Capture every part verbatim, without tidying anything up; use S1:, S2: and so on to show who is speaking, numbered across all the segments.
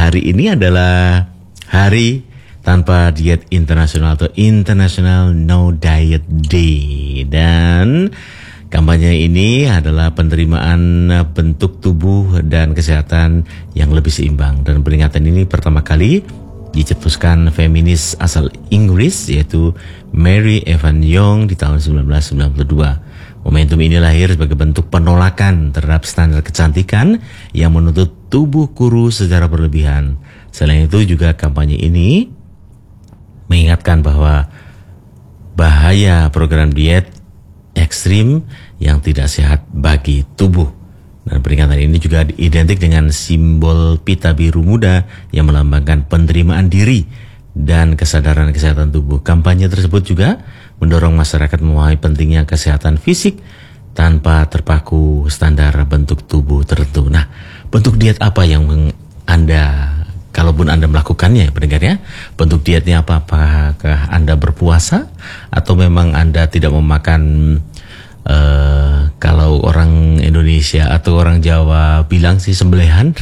S1: hari ini adalah hari tanpa diet internasional atau International No Diet Day. Dan kampanye ini adalah penerimaan bentuk tubuh dan kesehatan yang lebih seimbang. Dan peringatan ini pertama kali dicetuskan feminis asal Inggris yaitu Mary Evan Young di tahun seribu sembilan ratus sembilan puluh dua. Momentum ini lahir sebagai bentuk penolakan terhadap standar kecantikan yang menuntut tubuh kurus secara berlebihan. Selain itu juga kampanye ini mengingatkan bahwa bahaya program diet ekstrim yang tidak sehat bagi tubuh. Dan peringatan ini juga identik dengan simbol pita biru muda yang melambangkan penerimaan diri dan kesadaran kesehatan tubuh. Kampanye tersebut juga mendorong masyarakat memahami pentingnya kesehatan fisik tanpa terpaku standar bentuk tubuh tertentu. Nah, bentuk diet apa yang Anda, kalaupun Anda melakukannya, pendengar ya, bentuk dietnya apa? Apakah Anda berpuasa atau memang Anda tidak memakan uh, kalau orang Indonesia atau orang Jawa bilang sih sembelihan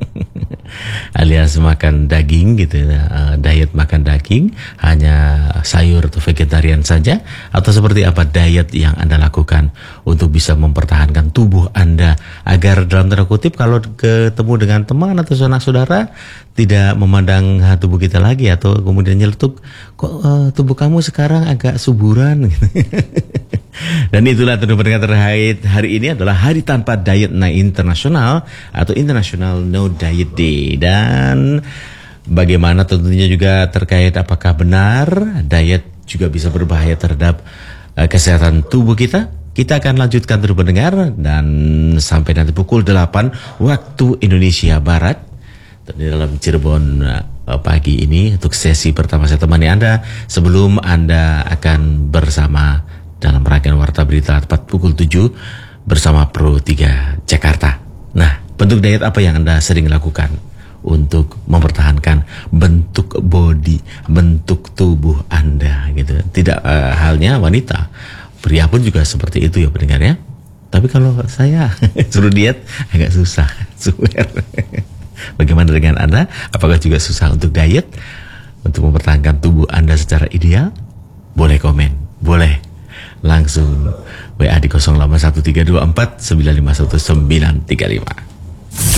S1: alias makan daging gitu ya, uh, diet makan daging, hanya sayur atau vegetarian saja, atau seperti apa diet yang Anda lakukan untuk bisa mempertahankan tubuh Anda agar dalam tanda kutip kalau ketemu dengan teman atau sanak saudara tidak memandang tubuh kita lagi atau kemudian nyeletuk, kok uh, tubuh kamu sekarang agak suburan gitu. Dan itulah tentu pendengar terkait hari ini adalah hari tanpa diet nah internasional atau International No Diet Day. Dan bagaimana tentunya juga terkait apakah benar diet juga bisa berbahaya terhadap uh, kesehatan tubuh kita. Kita akan lanjutkan terus pendengar dan sampai nanti pukul delapan waktu Indonesia Barat di dalam Cirebon uh, pagi ini untuk sesi pertama saya temani Anda sebelum Anda akan bersama dalam rangkaian Warta Berita tepat pukul tujuh bersama Pro tiga Jakarta. Nah, bentuk diet apa yang Anda sering lakukan untuk mempertahankan bentuk body, bentuk tubuh Anda gitu. Tidak uh, halnya wanita, pria pun juga seperti itu ya pendengar ya. Tapi kalau saya suruh diet agak susah, swear. Bagaimana dengan Anda? Apakah juga susah untuk diet? Untuk mempertahankan tubuh Anda secara ideal? Boleh komen, boleh langsung W A di nol delapan satu tiga dua empat sembilan lima satu sembilan tiga lima.